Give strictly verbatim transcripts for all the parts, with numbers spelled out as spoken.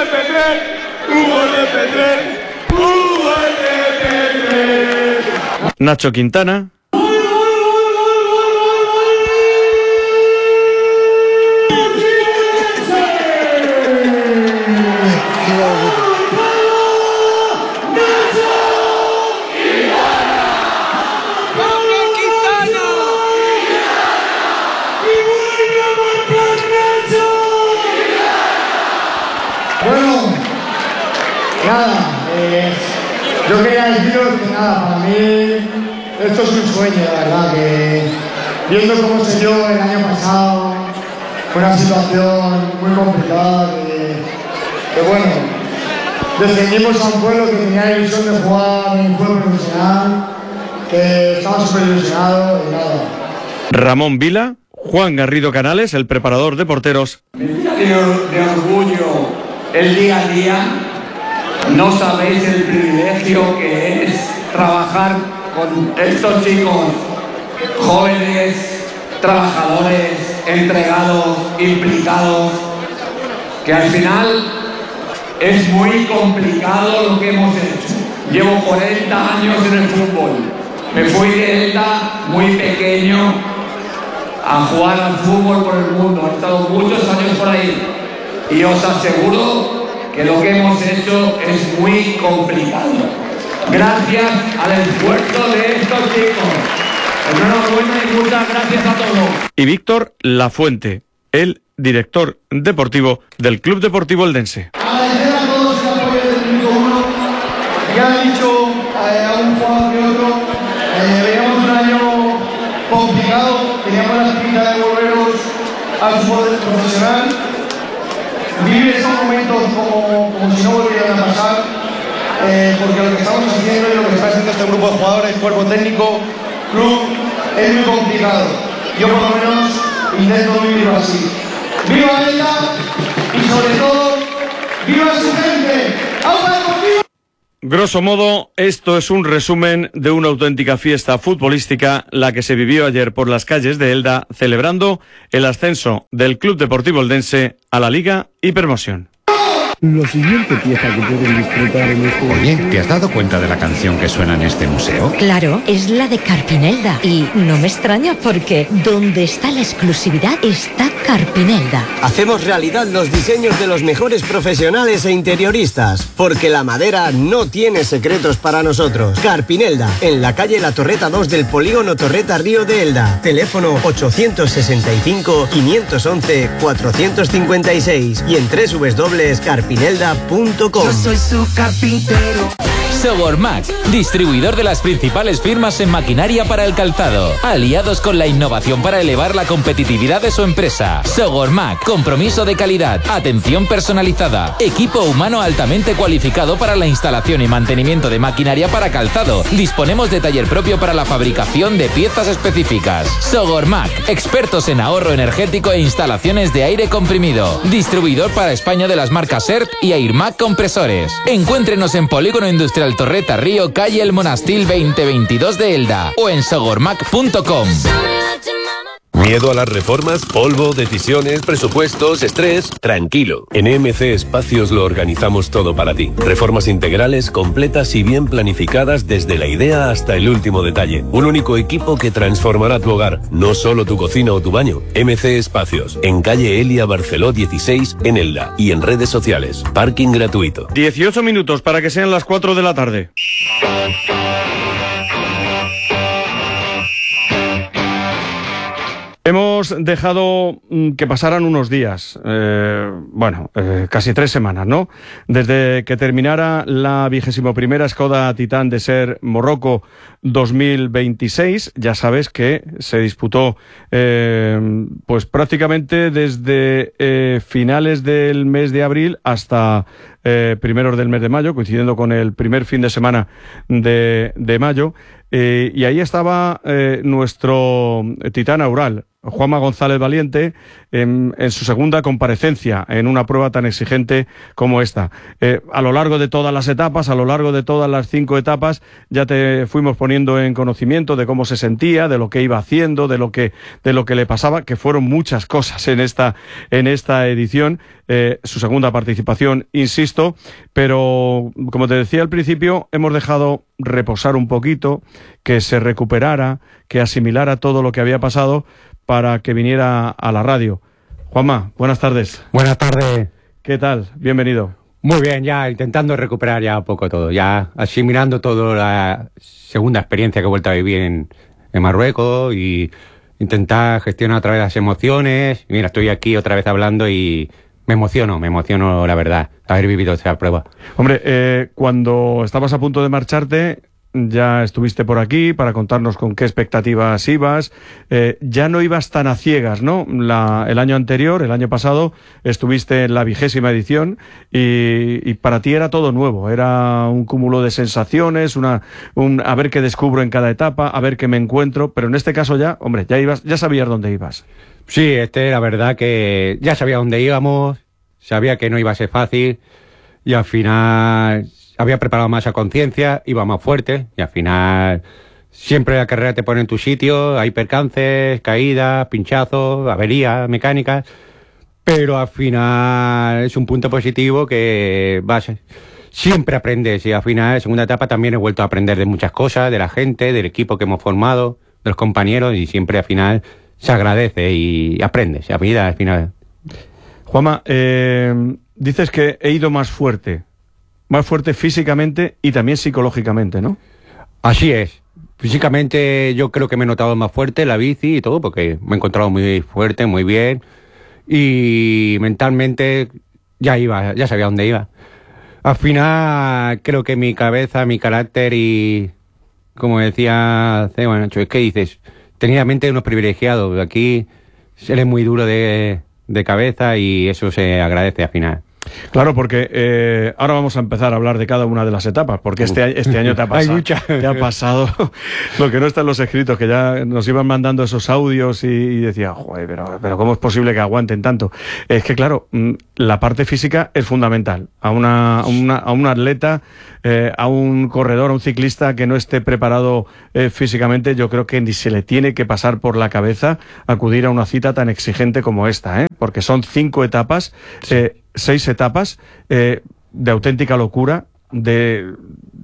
de Pedret, un gol de Pedret, un gol de Pedret. Nacho Quintana. Bueno, nada, eh, yo quería deciros que nada, para mí esto es un sueño, la verdad, que viendo cómo se dio el año pasado, fue una situación muy complicada, que, que bueno, descendimos a un pueblo que tenía la ilusión de jugar en un juego profesional, que estaba súper ilusionado y nada. Ramón Vila, Juan Garrido Canales, el preparador de porteros. Me llena de, de orgullo el día a día. No sabéis el privilegio que es trabajar con estos chicos jóvenes, trabajadores, entregados, implicados, que al final es muy complicado lo que hemos hecho. Llevo cuarenta años en el fútbol. Me fui de Elda muy pequeño a jugar al fútbol por el mundo. He estado muchos años por ahí y os aseguro que lo que hemos hecho es muy complicado. Gracias al esfuerzo de estos chicos. Enhorabuena y muchas gracias a todos. Y Víctor Lafuente, el director deportivo del Club Deportivo Eldense. Agradecer a todos el apoyo del Público uno. Ya han dicho eh, a un jugador que otro, eh, veníamos un año complicado, teníamos la espinita de volveros al fútbol profesional. Vivir esos momentos como, como si no volvieran a pasar, eh, porque lo que estamos haciendo y lo que está haciendo este grupo de jugadores, cuerpo técnico, club, es muy complicado. Yo por lo menos intento vivirlo así. ¡Viva ella! Y sobre todo, ¡viva su gente! ¡Aupa Deportivo! Grosso modo, esto es un resumen de una auténtica fiesta futbolística, la que se vivió ayer por las calles de Elda, celebrando el ascenso del Club Deportivo Eldense a la Liga Hipermoción. Lo siguiente pieza que pueden disfrutar en este... Oye, ¿te has dado cuenta de la canción que suena en este museo? Claro, es la de Carpinelda. Y no me extraña porque donde está la exclusividad está Carpinelda. Hacemos realidad los diseños de los mejores profesionales e interioristas, porque la madera no tiene secretos para nosotros. Carpinelda, en la calle La Torreta dos del polígono Torreta Río de Elda. Teléfono ochocientos sesenta y cinco, quinientos once, cuatrocientos cincuenta y seis y en doble u doble u doble u punto carpinelda punto com. Yo soy su carpintero. Sogormac, distribuidor de las principales firmas en maquinaria para el calzado, aliados con la innovación para elevar la competitividad de su empresa. Sogormac, compromiso de calidad, atención personalizada, equipo humano altamente cualificado para la instalación y mantenimiento de maquinaria para calzado. Disponemos de taller propio para la fabricación de piezas específicas. Sogormac, expertos en ahorro energético e instalaciones de aire comprimido. Distribuidor para España de las marcas E R T y Airmac Compresores. Encuéntrenos en Polígono Industrial Torreta Río, calle El Monastil veinte veintidós de Elda o en sogormac punto com. ¿Miedo a las reformas? ¿Polvo? ¿Decisiones? ¿Presupuestos? ¿Estrés? Tranquilo. En E M C Espacios lo organizamos todo para ti. Reformas integrales, completas y bien planificadas desde la idea hasta el último detalle. Un único equipo que transformará tu hogar, no solo tu cocina o tu baño. E M C Espacios, en calle Elia Barceló dieciséis, en Elda, y en redes sociales. Parking gratuito. dieciocho minutos para que sean las cuatro de la tarde. Hemos dejado que pasaran unos días, eh, bueno, eh, casi tres semanas, ¿no? Desde que terminara la vigésimo primera Skoda Titan de Ser Morroco dos mil veintiséis, ya sabes que se disputó eh, pues prácticamente desde eh, finales del mes de abril hasta eh, primeros del mes de mayo, coincidiendo con el primer fin de semana de, de mayo, eh, y ahí estaba eh, nuestro Titán Aural, Juan Juanma González Valiente en, en su segunda comparecencia en una prueba tan exigente como esta. Eh, a lo largo de todas las etapas, a lo largo de todas las cinco etapas, ya te fuimos poniendo en conocimiento de cómo se sentía, de lo que iba haciendo, de lo que, de lo que le pasaba, que fueron muchas cosas en esta, en esta edición. Eh, su segunda participación, insisto, pero como te decía al principio, hemos dejado reposar un poquito, que se recuperara, que asimilara todo lo que había pasado para que viniera a la radio. Juanma, buenas tardes. Buenas tardes. ¿Qué tal? Bienvenido. Muy bien, ya intentando recuperar ya un poco todo, ya asimilando toda la segunda experiencia que he vuelto a vivir en, en Marruecos y intentar gestionar otra vez las emociones. Mira, estoy aquí otra vez hablando y me emociono, me emociono la verdad, haber vivido esa prueba. Hombre, eh, cuando estabas a punto de marcharte, ya estuviste por aquí para contarnos con qué expectativas ibas. Eh, ya no ibas tan a ciegas, ¿no? La, el año anterior, el año pasado, estuviste en la vigésima edición y, y para ti era todo nuevo. Era un cúmulo de sensaciones, una, un, a ver qué descubro en cada etapa, a ver qué me encuentro. Pero en este caso ya, hombre, ya ibas, ya sabías dónde ibas. Sí, este, la verdad que ya sabía dónde íbamos, sabía que no iba a ser fácil y al final había preparado más a conciencia, iba más fuerte y al final siempre la carrera te pone en tu sitio, hay percances, caídas, pinchazos, averías mecánicas, pero al final es un punto positivo que vas, siempre aprendes y al final en segunda etapa también he vuelto a aprender de muchas cosas, de la gente, del equipo que hemos formado, de los compañeros y siempre al final se agradece y aprendes, a vida al final. Juanma, eh, dices que he ido más fuerte, más fuerte físicamente y también psicológicamente, ¿no? Así es. Físicamente yo creo que me he notado más fuerte la bici y todo, porque me he encontrado muy fuerte, muy bien. Y mentalmente ya iba, ya sabía dónde iba. Al final creo que mi cabeza, mi carácter y, como decía Ceba, Nacho, es que dices, tenía mente de unos privilegiados. Aquí eres muy duro de, de cabeza y eso se agradece al final. Claro, porque eh, ahora vamos a empezar a hablar de cada una de las etapas, porque este, este año te ha pasado, te ha pasado lo que no está en los escritos, que ya nos iban mandando esos audios y, y decía, joder, pero, pero ¿cómo es posible que aguanten tanto? Es que claro, la parte física es fundamental. A una, a una, a un atleta, eh, a un corredor, a un ciclista que no esté preparado eh, físicamente, yo creo que ni se le tiene que pasar por la cabeza acudir a una cita tan exigente como esta, ¿eh? Porque son cinco etapas, eh, seis etapas eh, de auténtica locura, de,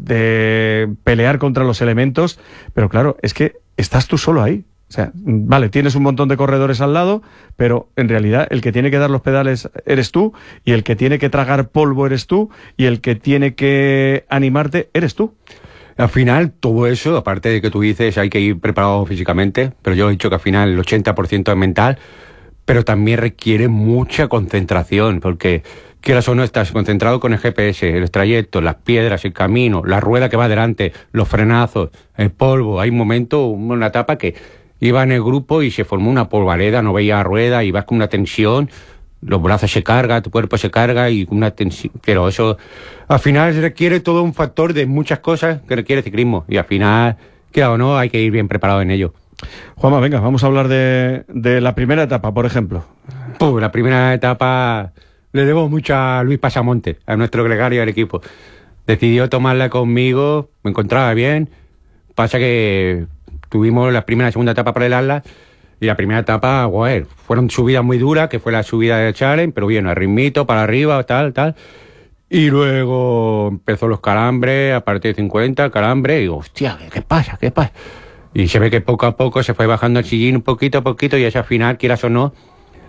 de pelear contra los elementos, pero claro, es que estás tú solo ahí. O sea, vale, tienes un montón de corredores al lado, pero en realidad el que tiene que dar los pedales eres tú, y el que tiene que tragar polvo eres tú, y el que tiene que animarte eres tú. Al final, todo eso, aparte de que tú dices hay que ir preparado físicamente, pero yo he dicho que al final el ochenta por ciento es mental, pero también requiere mucha concentración, porque quieras o no estás concentrado con el G P S, el trayecto, las piedras, el camino, la rueda que va adelante, los frenazos, el polvo. Hay un momento, una etapa que iba en el grupo y se formó una polvareda, no veía rueda y vas con una tensión, los brazos se cargan, tu cuerpo se carga y una tensión, pero eso al final requiere todo un factor de muchas cosas que requiere ciclismo y al final, quiera o no, hay que ir bien preparado en ello. Juanma, venga, vamos a hablar de, de la primera etapa, por ejemplo. Pues la primera etapa le debo mucho a Luis Pasamonte, a nuestro gregario del equipo. Decidió tomarla conmigo, me encontraba bien. Pasa que tuvimos la primera y segunda etapa para el Atlas y la primera etapa, guay, fueron subidas muy duras, que fue la subida de Challenge, pero bien, al ritmito, para arriba, tal, tal. Y luego empezó los calambres, a partir de cincuenta, calambre, y digo, hostia, ¿qué pasa? ¿Qué pasa? Y se ve que poco a poco se fue bajando el sillín un poquito a poquito y ese al final, quieras o no,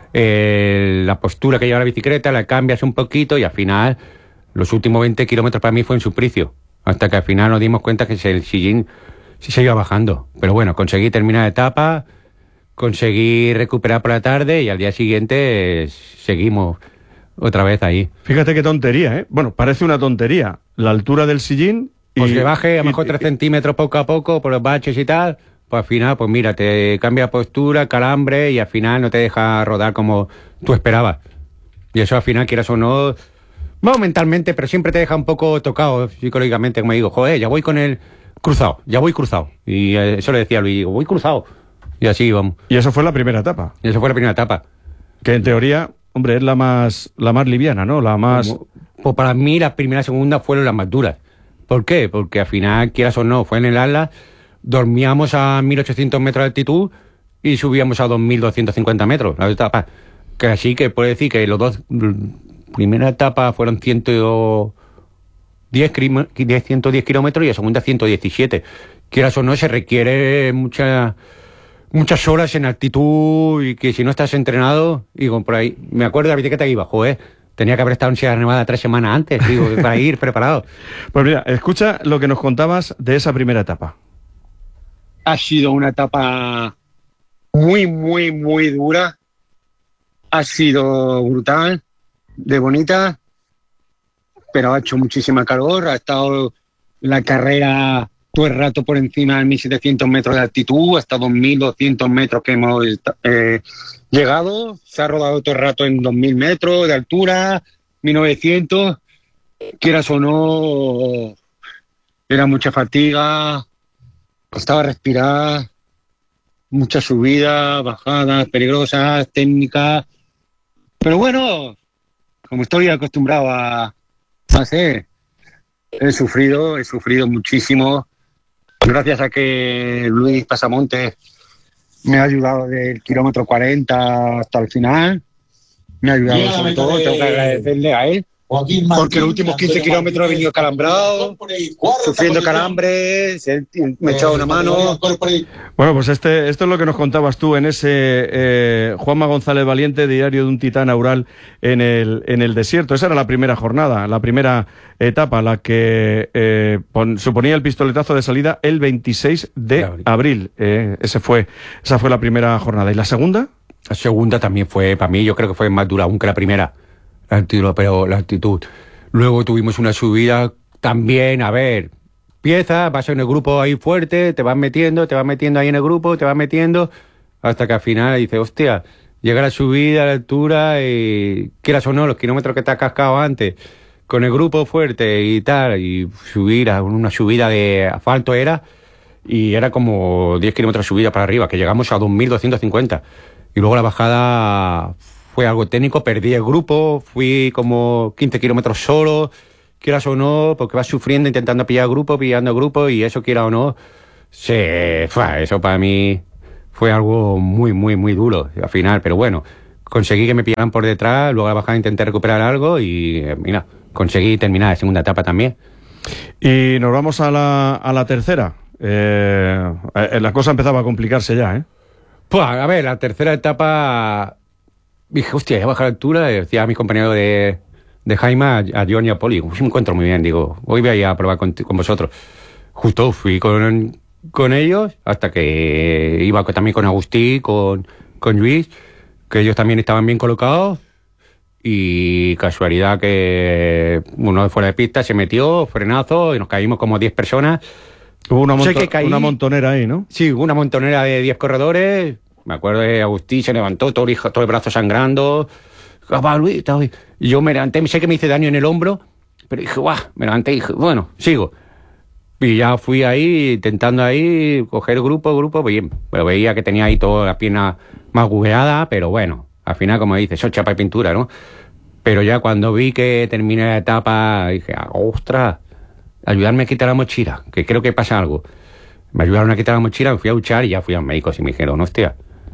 eh, la postura que lleva la bicicleta la cambias un poquito y al final los últimos veinte kilómetros para mí fue un suplicio. Hasta que al final nos dimos cuenta que el sillín sí se iba bajando. Pero bueno, conseguí terminar la etapa, conseguí recuperar por la tarde y al día siguiente eh, seguimos otra vez ahí. Fíjate qué tontería, ¿eh? Bueno, parece una tontería. La altura del sillín... Pues que baje a lo mejor tres centímetros poco a poco por los baches y tal, pues al final, pues mira, te cambia postura, calambre y al final no te deja rodar como tú esperabas. Y eso al final, quieras o no, bueno, mentalmente, pero siempre te deja un poco tocado psicológicamente, como digo, joder, ya voy con el cruzado, ya voy cruzado. Y eso le decía a Luis, digo, voy cruzado. Y así íbamos. Y eso fue la primera etapa. Y eso fue la primera etapa. Que en teoría, hombre, es la más, la más liviana, ¿no? La más... Como, pues para mí la primera y segunda fueron las más duras. ¿Por qué? Porque al final, quieras o no, fue en el Atlas, dormíamos a mil ochocientos metros de altitud y subíamos a dos mil doscientos cincuenta metros, la etapa. Que así que puede decir que los dos, primera etapa fueron ciento diez kilómetros y la segunda ciento diecisiete. Quieras o no, se requiere mucha, muchas horas en altitud y que si no estás entrenado, digo, por ahí, me acuerdo de la bicicleta que iba, joder, tenía que haber estado en Sierra Nevada tres semanas antes, digo, para ir preparado. Pues mira, escucha lo que nos contabas de esa primera etapa. Ha sido una etapa muy, muy, muy dura. Ha sido brutal, de bonita, pero ha hecho muchísima calor. Ha estado la carrera todo el rato por encima de mil setecientos metros de altitud, hasta dos mil doscientos metros que hemos eh, llegado. Se ha rodado todo el rato en dos mil metros de altura, mil novecientos. Quieras o no, era mucha fatiga, costaba respirar, muchas subidas, bajadas peligrosas, técnicas. Pero bueno, como estoy acostumbrado a, a hacer, he sufrido, he sufrido muchísimo. Gracias a que Luis Pasamontes me ha ayudado del kilómetro cuarenta hasta el final. Me ha ayudado yeah, sobre todo, tengo que agradecerle a él. Porque los últimos quince kilómetros he venido calambrado, sufriendo calambres, me he echado una mano. Bueno, pues este, esto es lo que nos contabas tú en ese eh, Juanma González Valiente, diario de un titán aural en el, en el desierto. Esa era la primera jornada, la primera etapa, la que eh, pon, suponía el pistoletazo de salida el veintiséis de abril. abril. Eh, ese fue, esa fue la primera jornada. ¿Y la segunda? La segunda también fue, para mí, yo creo que fue más dura aún que la primera. La actitud, pero la actitud. Luego tuvimos una subida también, a ver, empiezas, vas en el grupo ahí fuerte, te vas metiendo, te vas metiendo ahí en el grupo, te vas metiendo, hasta que al final dices, hostia, llega la subida, la altura, y quieras o no, los kilómetros que te has cascado antes, con el grupo fuerte y tal, y subir a una subida de asfalto era, y era como diez kilómetros de subida para arriba, que llegamos a dos mil doscientos cincuenta. Y luego la bajada fue algo técnico, perdí el grupo, fui como quince kilómetros solo, quieras o no, porque vas sufriendo, intentando pillar grupo, pillando grupo, y eso, quiera o no, se, fue, eso para mí fue algo muy, muy, muy duro al final, pero bueno, conseguí que me pillaran por detrás, luego a la bajada intenté recuperar algo y, mira, conseguí terminar la segunda etapa también. Y nos vamos a la, a la tercera. Eh, eh, la cosa empezaba a complicarse ya, ¿eh? Pues, a ver, la tercera etapa, dije, hostia, ya baja la altura, y decía a mi compañero de, de Jaime, a, a John y a Poli, me encuentro muy bien, digo, hoy voy a ir a probar con, con vosotros. Justo fui con, con ellos, hasta que iba también con Agustí, con, con Luis, que ellos también estaban bien colocados, y casualidad que uno de fuera de pista se metió, frenazo, y nos caímos como diez personas. Hubo una, monto- sé que caí, una montonera ahí, ¿no? Sí, hubo una montonera de diez corredores. Me acuerdo de Agustín, se levantó todo el, todo el brazo sangrando. Va, Luis, y yo me levanté, sé que me hice daño en el hombro, pero dije, guau, me levanté y dije, bueno, sigo. Y ya fui ahí, intentando ahí coger grupo, grupo, bien. Pero veía que tenía ahí toda la pierna más bugueada, pero bueno, al final, como dices, eso chapa y pintura, ¿no? Pero ya cuando vi que terminé la etapa, dije, ostras, ayudarme a quitar la mochila, que creo que pasa algo. Me ayudaron a quitar la mochila, me fui a duchar y ya fui a un médico y me dijeron, hostia,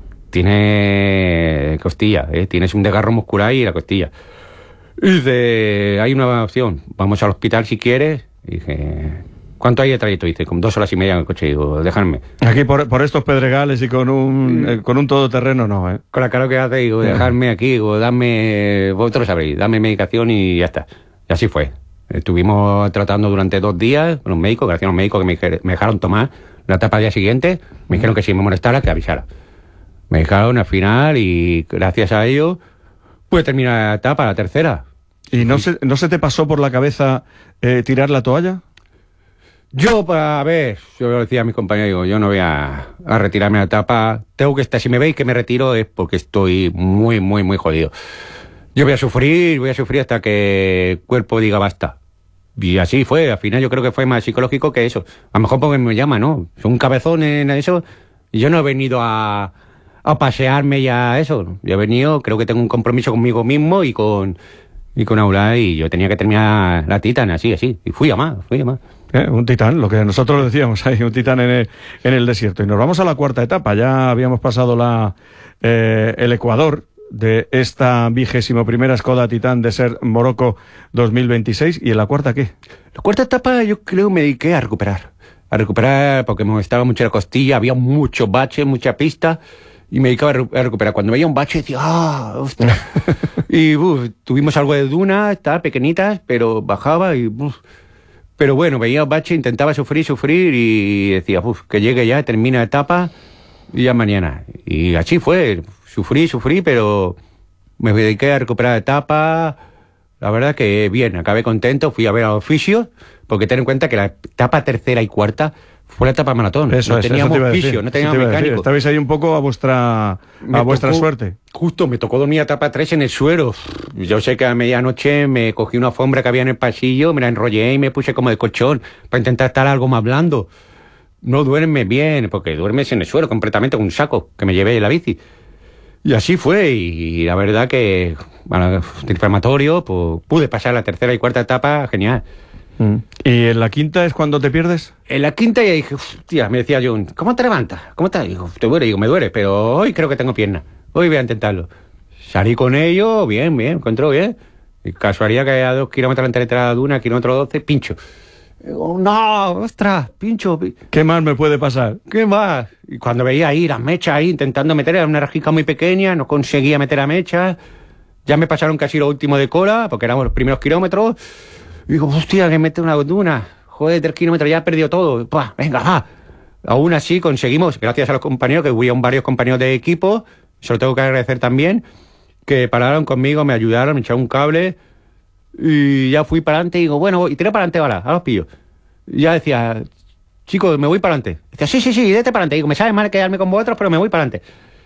tiene costilla, ¿eh? Tienes un desgarro muscular y la costilla. Y dice, hay una opción, vamos al hospital si quieres. Y dije, ¿cuánto hay de trayecto? Dice, como dos horas y media en el coche. Y digo, déjame. Aquí por, por estos pedregales y con un mm. eh, con un todoterreno no, ¿eh? Con la cara que hace, digo, dejarme aquí, digo, dame, vosotros sabréis, dame medicación y ya está. Y así fue. Estuvimos tratando durante dos días con los médicos, gracias a los médicos que me, me dejaron tomar la etapa al día siguiente, me dijeron que si me molestara, que avisara. Me dejaron al final y gracias a ello pude terminar la etapa, la tercera. ¿Y no se, no se te pasó por la cabeza eh, tirar la toalla? Yo, a ver, yo decía a mis compañeros, digo, yo no voy a, a retirarme la etapa, tengo que estar, si me veis que me retiro es porque estoy muy, muy, muy jodido. Yo voy a sufrir, voy a sufrir hasta que el cuerpo diga basta. Y así fue, al final yo creo que fue más psicológico que eso. A lo mejor porque me llama, ¿no? Soy un cabezón en eso Y yo no he venido a, a pasearme y a eso. Yo he venido, creo que tengo un compromiso conmigo mismo y con y con Aula, y yo tenía que terminar la Titan así, así. Y fui a más, fui a más. Eh, un titán, lo que nosotros decíamos ahí, un titán en el, en el desierto. Y nos vamos a la cuarta etapa. Ya habíamos pasado la eh, el Ecuador de esta vigésimo primera Skoda Titan Desert Morocco dos mil veintiséis. ¿Y en la cuarta qué? La cuarta etapa yo creo me dediqué a recuperar. A recuperar porque me estaba mucho la costilla, había muchos baches, mucha pista, y me dedicaba a, re- a recuperar. Cuando veía un bache decía, ¡ah, ostras! Y uf, tuvimos algo de dunas, tal, pequeñitas, pero bajaba y... Uf. Pero bueno, veía un bache, intentaba sufrir, sufrir, y decía, uf, que llegue ya, termina la etapa, y ya mañana. Y así fue, sufrí, sufrí, pero me dediqué a recuperar la etapa. La verdad que bien, acabé contento, fui a ver a los fisios, porque ten en cuenta que la etapa tercera y cuarta fue la etapa maratón. Eso no es, teníamos eso fisio, no teníamos mecánico. Estabais ahí un poco a vuestra Me a vuestra tocó, suerte. Justo, me tocó dormir a etapa tres en el suelo. Yo sé que a medianoche me cogí una alfombra que había en el pasillo, me la enrollé y me puse como de colchón para intentar estar algo más blando. No duermes bien, porque duermes en el suelo completamente con un saco que me llevé de la bici. Y así fue, y la verdad que, bueno, inflamatorio, pues pude pasar la tercera y cuarta etapa, genial. Mm. ¿Y en la quinta es cuando te pierdes? En la quinta ya dije, hostia, me decía John, ¿cómo te levantas? ¿Cómo te? Digo, ¿te duele? Digo, me duele, pero hoy creo que tengo pierna. Hoy voy a intentarlo. Salí con ello, bien, bien, encontró bien. Y casualidad que a dos kilómetros entre la duna, kilómetro doce, pincho. Digo, no, ostras, pincho. ¿Qué más me puede pasar? ¿Qué más? Y cuando veía ahí las mechas ahí intentando meter, era una rajica muy pequeña, no conseguía meter a mechas. Ya me pasaron casi lo último de cola, porque éramos los primeros kilómetros. Y digo, hostia, que mete una duna. Joder, tres kilómetros, ya he perdido todo. Pua, venga, va. Aún así conseguimos, gracias a los compañeros, que hubieron varios compañeros de equipo, se lo tengo que agradecer también, que pararon conmigo, me ayudaron, me echaron un cable, y ya fui para adelante y digo, bueno, y tiré para adelante ahora, ahora los pillo. Y ya decía, chicos, me voy para adelante. Decía, sí, sí, sí, vete para adelante. Digo, me sabe mal quedarme con vosotros, pero me voy para adelante.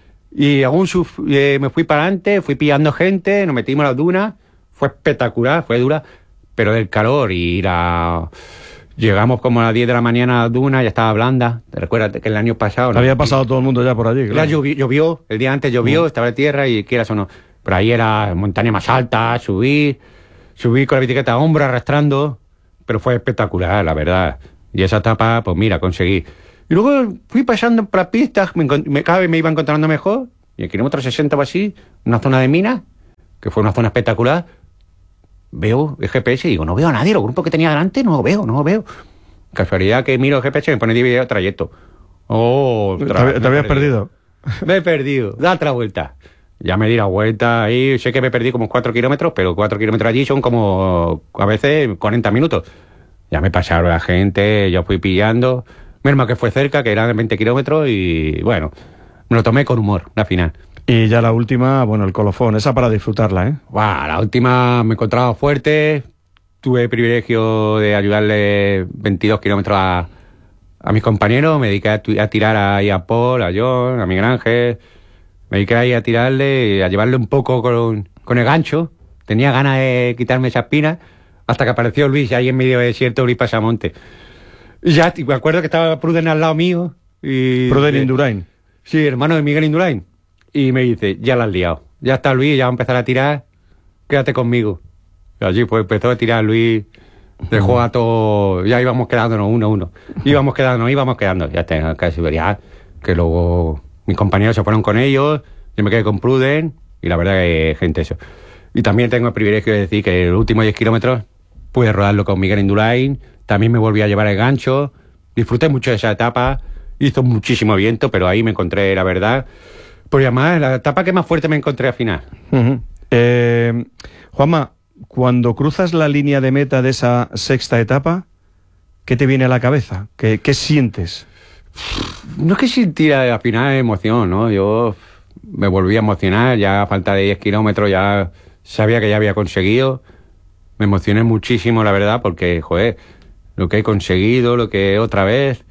Y aún suf- eh, me fui para adelante, fui pillando gente, nos metimos a las dunas, fue espectacular, fue dura, pero del calor y la... Llegamos como a las diez de la mañana a las dunas, ya estaba blanda. ¿Te recuerdas que el año pasado? Había pasado todo el mundo ya por allí, claro. Ya llovió, llovió, el día antes llovió, mm. estaba en tierra y quieras o no. Pero ahí era montaña más alta, subir, subir con la bicicleta a hombro arrastrando, pero fue espectacular, la verdad. Y esa etapa, pues mira, conseguí. Y luego fui pasando por las pistas, me, me, cada vez me iba encontrando mejor, y el kilómetro sesenta o así, una zona de minas, que fue una zona espectacular. Veo el G P S y digo, no veo a nadie, los grupos que tenía delante no lo veo, no lo veo. Casualidad que miro el G P S y me pone dividido trayecto. Oh, tra- ¿Te, te habías perdido? Me he perdido, da otra vuelta. Ya me di la vuelta ahí, sé que me perdí como cuatro kilómetros, pero cuatro kilómetros allí son como a veces cuarenta minutos. Ya me pasaron la gente, yo fui pillando, menos que fue cerca, que eran veinte kilómetros, y bueno, me lo tomé con humor, la final. Y ya la última, bueno, el colofón, esa para disfrutarla, ¿eh? Wow, la última me encontraba fuerte, tuve el privilegio de ayudarle veintidós kilómetros a, a mis compañeros, me dediqué a, a tirar ahí a Paul, a John, a Miguel Ángel, me dediqué ahí a tirarle, a llevarle un poco con, con el gancho, tenía ganas de quitarme esa espina, hasta que apareció Luis ahí en medio del desierto, Luis Pasamonte. Y ya, me acuerdo que estaba Pruden al lado mío. Y, Pruden Indurain. Sí, hermano de Miguel Indurain. Y me dice, ya la has liado. Ya está Luis, ya va a empezar a tirar. Quédate conmigo. Y allí pues empezó a tirar Luis. Dejó a todo... Ya íbamos quedándonos uno a uno. Íbamos quedándonos, íbamos quedando. Ya está, casi vería que luego mis compañeros se fueron con ellos. Yo me quedé con Pruden. Y la verdad que gente eso. Y también tengo el privilegio de decir que los últimos diez kilómetros pude rodarlo con Miguel Indurain. También me volví a llevar el gancho. Disfruté mucho de esa etapa. Hizo muchísimo viento, pero ahí me encontré, la verdad... Pues además, la etapa que más fuerte me encontré al final. Uh-huh. Eh, Juanma, cuando cruzas la línea de meta de esa sexta etapa, ¿qué te viene a la cabeza? ¿Qué, qué sientes? No es que sintiera al final emoción, ¿no? Yo me volví a emocionar, ya a falta de diez kilómetros ya sabía que ya había conseguido. Me emocioné muchísimo, la verdad, porque, joder, lo que he conseguido, lo que otra vez...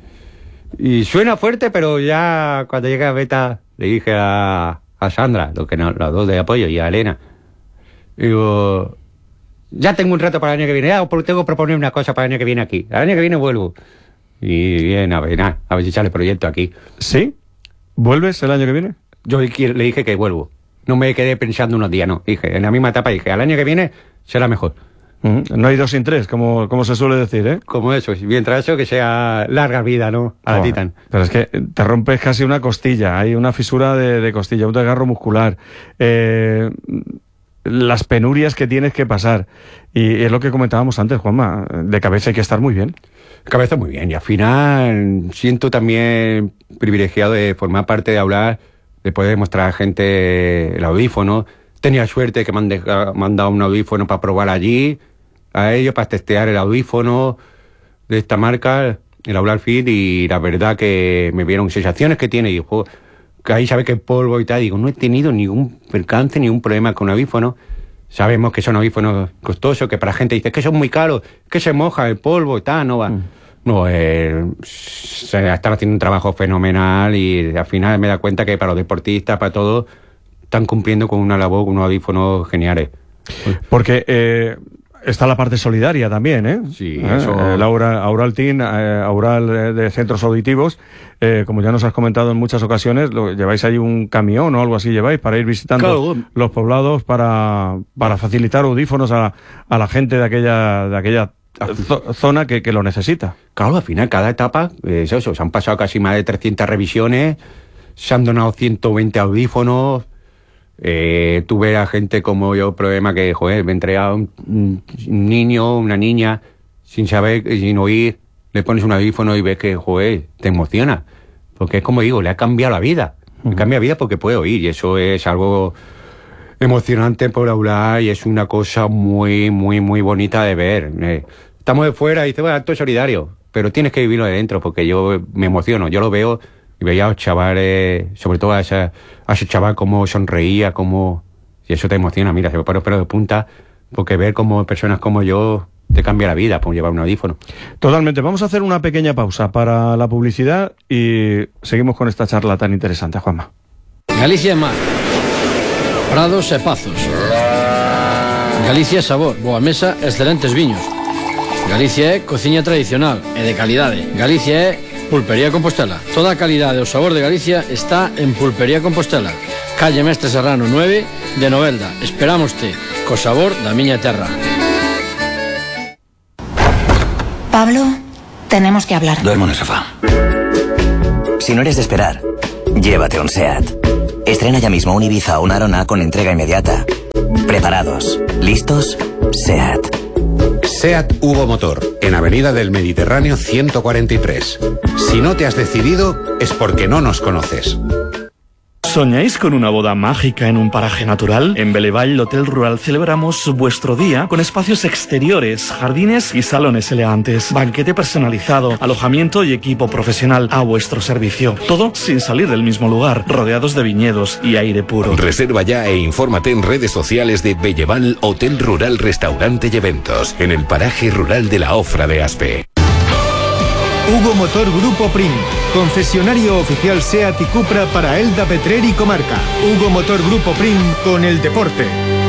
Y suena fuerte, pero ya cuando llegué a meta... Le dije a, a Sandra, lo que no, los dos de apoyo, y a Elena. Digo, ya tengo un reto para el año que viene. Ya tengo que proponer una cosa para el año que viene aquí. El año que viene vuelvo. Y bien, a ver, nada, a ver si sale el proyecto aquí. ¿Sí? ¿Vuelves el año que viene? Yo le dije que vuelvo. No me quedé pensando unos días, no. Dije, en la misma etapa dije, al año que viene será mejor. Uh-huh. No hay dos sin tres, como, como se suele decir, ¿eh? Como eso, mientras eso que sea larga vida, ¿no? A la oh, Titan. Pero es que te rompes casi una costilla, hay una fisura de, de costilla, un desgarro muscular. Eh, las penurias que tienes que pasar. Y es lo que comentábamos antes, Juanma, de cabeza hay que estar muy bien. De cabeza muy bien, y al final siento también privilegiado de formar parte de hablar, de poder mostrar a la gente el audífono. Tenía suerte que me han dejado, me han dado un audífono para probar allí, a ellos, para testear el audífono de esta marca, el Aural Fit, y la verdad que me vieron sensaciones que tiene, y dijo, que ahí sabe que el polvo y tal, digo, no he tenido ningún percance, ningún problema con audífonos. Sabemos que son audífonos costosos, que para la gente dice que son muy caros, que se moja el polvo y tal, no va. Mm. No, eh, se están haciendo un trabajo fenomenal y al final me da cuenta que para los deportistas, para todos, están cumpliendo con una labor, con unos audífonos geniales. Porque eh, está la parte solidaria también, ¿eh? Sí, ¿Eh? eso... El Aural, Aural Team, eh, Aural de Centros Auditivos, eh, como ya nos has comentado en muchas ocasiones, lo, lleváis ahí un camión o algo así, lleváis para ir visitando claro. los poblados para, para facilitar audífonos a, a la gente de aquella, de aquella zona que, que lo necesita. Claro, al final cada etapa, es eso, se han pasado casi más de trescientas revisiones, se han donado ciento veinte audífonos. Eh, tuve a gente como yo, problema que, joder, me entrega un, un niño, una niña, sin saber, sin oír, le pones un audífono y ves que, joder, te emociona. Porque es como digo, le ha cambiado la vida. Uh-huh. Le cambia la vida porque puede oír y eso es algo emocionante por hablar y es una cosa muy, muy, muy bonita de ver. Eh, estamos de fuera y dice, bueno, acto solidario, pero tienes que vivirlo de dentro porque yo me emociono, yo lo veo y veía a los chavales, sobre todo a, esa, a ese chaval cómo sonreía, cómo... Y eso te emociona, mira, se me pone los pelos de punta, porque ver cómo personas como yo te cambia la vida por llevar un audífono. Totalmente. Vamos a hacer una pequeña pausa para la publicidad y seguimos con esta charla tan interesante, Juanma. Galicia é mar, prados e pazos. Galicia é sabor, boa mesa, excelentes viños. Galicia é cociña tradicional e de calidade. Galicia é Pulpería Compostela. Toda a calidade e o sabor de Galicia está en Pulpería Compostela. Calle Mestre Serrano nueve de Novelda. Esperámoste co sabor da miña terra. Pablo, tenemos que hablar. Duermo en el sofá. Si no eres de esperar, llévate un SEAT. Estrena ya mismo un Ibiza o un Arona con entrega inmediata. ¿Preparados? ¿Listos? SEAT. SEAT Hugo Motor, en Avenida del Mediterráneo ciento cuarenta y tres. Si no te has decidido, es porque no nos conoces. ¿Soñáis con una boda mágica en un paraje natural? En Belevall Hotel Rural celebramos vuestro día con espacios exteriores, jardines y salones elegantes, banquete personalizado, alojamiento y equipo profesional a vuestro servicio. Todo sin salir del mismo lugar, rodeados de viñedos y aire puro. Reserva ya e infórmate en redes sociales de Belleval Hotel Rural Restaurante y Eventos, en el paraje rural de la Ofra de Aspe. Hugo Motor Grupo Prim, concesionario oficial SEAT y Cupra para Elda, Petrer y comarca. Hugo Motor Grupo Prim con el deporte.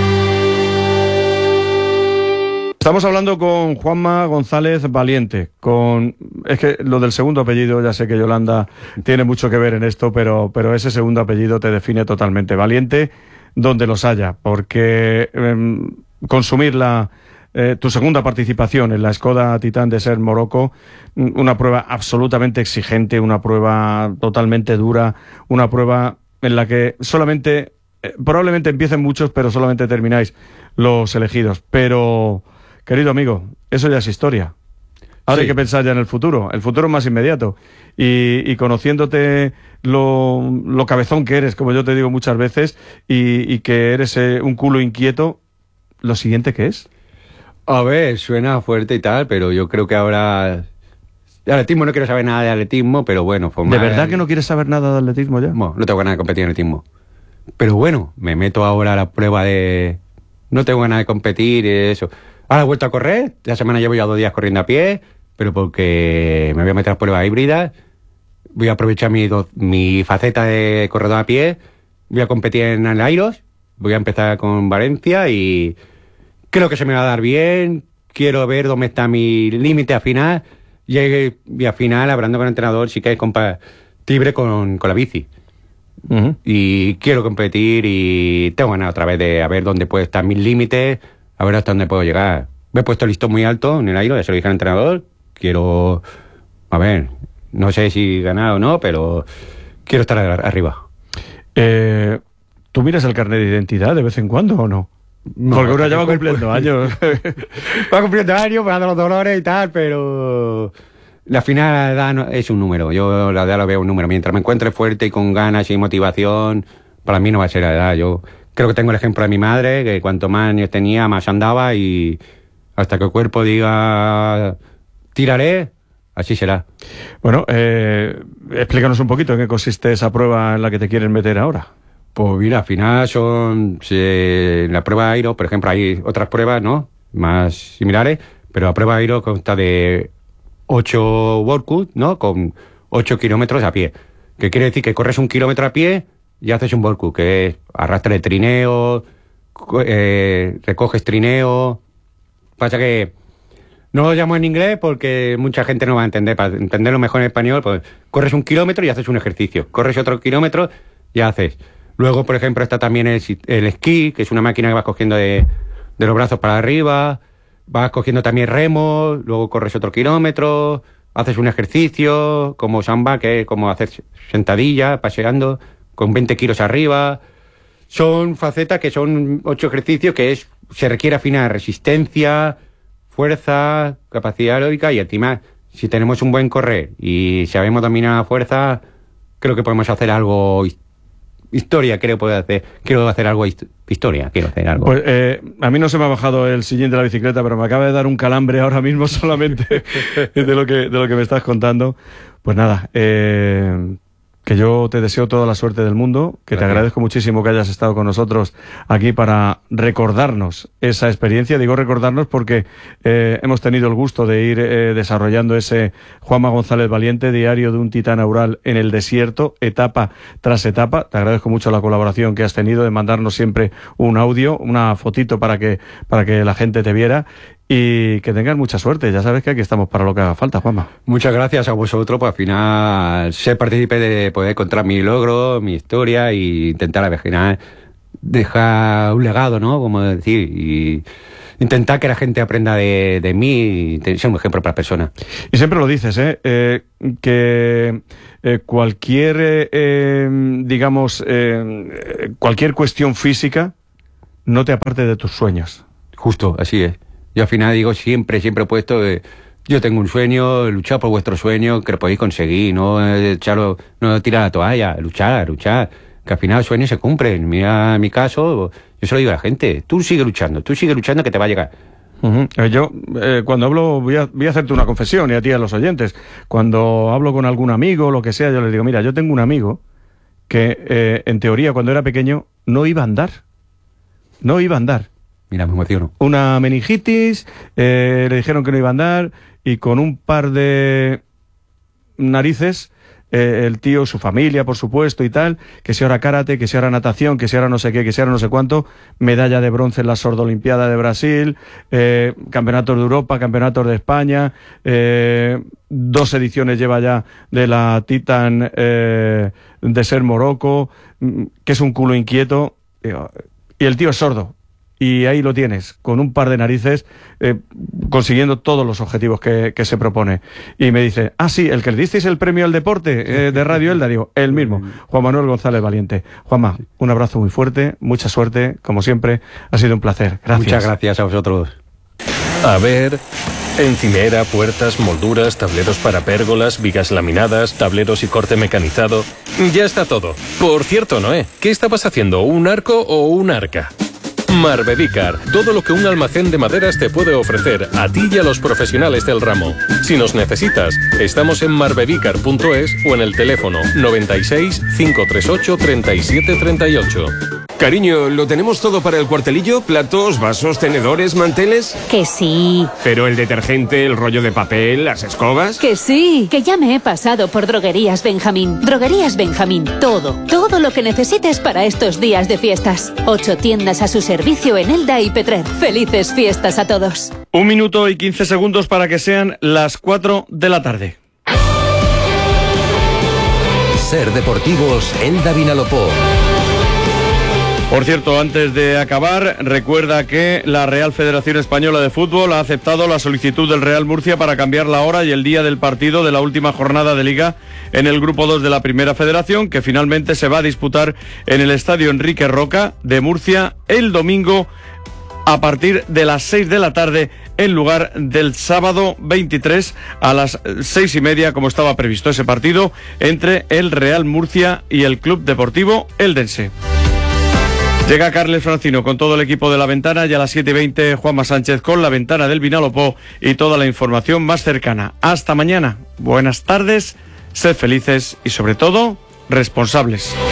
Estamos hablando con Juanma González Valiente, con es que lo del segundo apellido, ya sé que Yolanda tiene mucho que ver en esto, pero, pero ese segundo apellido te define totalmente. Valiente donde los haya, porque eh, consumir la... Eh, tu segunda participación en la Skoda Titan de Ser Morocco, una prueba absolutamente exigente, una prueba totalmente dura, una prueba en la que solamente, eh, probablemente empiecen muchos, pero solamente termináis los elegidos. Pero, querido amigo, eso ya es historia. Ahora sí. Hay que pensar ya en el futuro, el futuro más inmediato. Y, y conociéndote lo, lo cabezón que eres, como yo te digo muchas veces, y, y que eres eh, un culo inquieto, ¿lo siguiente qué es? A ver, suena fuerte y tal, pero yo creo que ahora... De atletismo no quiero saber nada de atletismo, pero bueno... ¿De verdad el... que no quieres saber nada de atletismo ya? No, no tengo ganas de competir en atletismo. Pero bueno, me meto ahora a la prueba de... No tengo ganas de competir y eso. Ahora he vuelto a correr, la semana llevo ya dos días corriendo a pie, pero porque me voy a meter a las pruebas híbridas, voy a aprovechar mi, do... mi faceta de corredor a pie, voy a competir en el Airos, voy a empezar con Valencia y... Creo que se me va a dar bien, quiero ver dónde está mi límite al final, y, y al final, hablando con el entrenador, sí que es compatible con, con la bici. Uh-huh. Y quiero competir y tengo ganas otra vez de a ver dónde puede estar mis límites, a ver hasta dónde puedo llegar. Me he puesto el listón muy alto en el aire, ya se lo dije al entrenador. Quiero, a ver, no sé si ganar o no, pero quiero estar arriba. Eh, ¿Tú miras el carnet de identidad de vez en cuando o no? No, porque uno ya va cumpliendo años. Va cumpliendo años, va dando los dolores y tal, pero la final la edad no, es un número. Yo la edad la veo un número. Mientras me encuentre fuerte y con ganas y motivación, para mí no va a ser la edad. Yo creo que tengo el ejemplo de mi madre, que cuanto más años tenía, más andaba, y hasta que el cuerpo diga tiraré, así será. Bueno, eh, explícanos un poquito en qué consiste esa prueba en la que te quieren meter ahora. Pues mira, al final son... Se, en la prueba Airo, por ejemplo, hay otras pruebas, ¿no? Más similares, pero la prueba Airo consta de ocho workouts, ¿no? Con ocho kilómetros a pie. Que quiere decir que corres un kilómetro a pie y haces un workout, que es arrastre de trineo, eh, recoges trineo. Pasa que no lo llamo en inglés porque mucha gente no va a entender. Para entenderlo mejor en español, pues corres un kilómetro y haces un ejercicio. Corres otro kilómetro y haces... Luego, por ejemplo, está también el, el esquí, que es una máquina que vas cogiendo de, de los brazos para arriba, vas cogiendo también remo, luego corres otro kilómetro, haces un ejercicio como samba, que es como hacer sentadilla, paseando, con veinte kilos arriba. Son facetas que son ocho ejercicios que es se requiere afinar resistencia, fuerza, capacidad aeróbica, y encima, si tenemos un buen correr y sabemos dominar la fuerza, creo que podemos hacer algo historia, creo poder hacer, quiero hacer algo historia, quiero hacer algo. Pues eh, a mí no se me ha bajado el sillín de la bicicleta, pero me acaba de dar un calambre ahora mismo solamente de lo que de lo que me estás contando. Pues nada, eh, que yo te deseo toda la suerte del mundo, que Gracias. Te agradezco muchísimo que hayas estado con nosotros aquí para recordarnos esa experiencia. Digo recordarnos porque eh, hemos tenido el gusto de ir eh, desarrollando ese Juanma González Valiente, diario de un titán aural en el desierto, etapa tras etapa. Te agradezco mucho la colaboración que has tenido de mandarnos siempre un audio, una fotito para que, para que la gente te viera. Y que tengas mucha suerte. Ya sabes que aquí estamos para lo que haga falta, Juanma. Muchas gracias a vosotros, pues al final ser partícipe de poder contar mi logro, mi historia, e intentar al final dejar un legado, ¿no? Como decir, y intentar que la gente aprenda de, de mí y ser un ejemplo para las personas. Y siempre lo dices, ¿eh? eh que eh, cualquier, eh, digamos, eh, cualquier cuestión física no te aparte de tus sueños. Justo, así es. Yo al final digo siempre, siempre he puesto, eh, yo tengo un sueño, luchad por vuestro sueño, que lo podéis conseguir, no eh, echarlo, no tirar la toalla, luchar, luchar, que al final los sueños se cumplen. Mira, en mi caso, yo se lo digo a la gente, tú sigue luchando, tú sigue luchando que te va a llegar. Uh-huh. Yo, eh, cuando hablo, voy a, voy a hacerte una confesión, y a ti y a los oyentes, cuando hablo con algún amigo, lo que sea, yo les digo, mira, yo tengo un amigo que, eh, en teoría, cuando era pequeño, no iba a andar, no iba a andar. Mira, me emociono. Una meningitis, eh, le dijeron que no iba a andar, y con un par de narices, eh, el tío, su familia, por supuesto, y tal, que si ahora karate, que si ahora natación, que si ahora no sé qué, que si ahora no sé cuánto, medalla de bronce en la Sordolimpiada de Brasil, eh, campeonatos de Europa, campeonatos de España, eh, dos ediciones lleva ya de la Titan eh, de Ser Morocco, que es un culo inquieto, y el tío es sordo. Y ahí lo tienes, con un par de narices, eh, consiguiendo todos los objetivos que, que se propone. Y me dice, ah, sí, el que le disteis el premio al deporte eh, de Radio Elda, digo, el mismo, Juan Manuel González Valiente. Juanma, un abrazo muy fuerte, mucha suerte, como siempre, ha sido un placer. Gracias. Muchas gracias a vosotros. A ver, encimera, puertas, molduras, tableros para pérgolas, vigas laminadas, tableros y corte mecanizado. Ya está todo. Por cierto, Noé, ¿qué estabas haciendo? ¿Un arco o un arca? Marbedícar, todo lo que un almacén de maderas te puede ofrecer a ti y a los profesionales del ramo. Si nos necesitas, estamos en marbedícar punto es o en el teléfono noventa y seis, cinco tres ocho, treinta y siete treinta y ocho. Cariño, ¿lo tenemos todo para el cuartelillo? ¿Platos, vasos, tenedores, manteles? Que sí. ¿Pero el detergente, el rollo de papel, las escobas? Que sí, que ya me he pasado por Droguerías Benjamín. Droguerías Benjamín, todo, todo lo que necesites para estos días de fiestas. Ocho tiendas a su servicio en Elda y Petrer. Felices fiestas a todos. Un minuto y quince segundos para que sean las cuatro de la tarde. Ser Deportivos Elda Vinalopó. Por cierto, antes de acabar, recuerda que la Real Federación Española de Fútbol ha aceptado la solicitud del Real Murcia para cambiar la hora y el día del partido de la última jornada de Liga en el Grupo dos de la Primera Federación, que finalmente se va a disputar en el Estadio Enrique Roca de Murcia el domingo a partir de las seis de la tarde en lugar del sábado veintitrés a las seis y media, como estaba previsto ese partido entre el Real Murcia y el Club Deportivo Eldense. Llega Carles Francino con todo el equipo de La Ventana y a las siete y veinte Juanma Sánchez con La Ventana del Vinalopó y toda la información más cercana. Hasta mañana. Buenas tardes, sed felices y sobre todo, responsables.